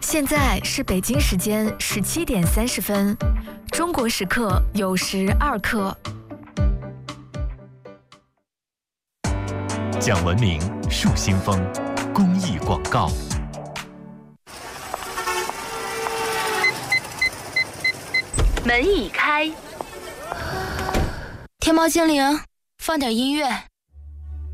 现在是北京时间17点30分，中国时刻酉时2刻。 讲文明树新风，公益广告。 门已开。 天猫精灵，放点音乐。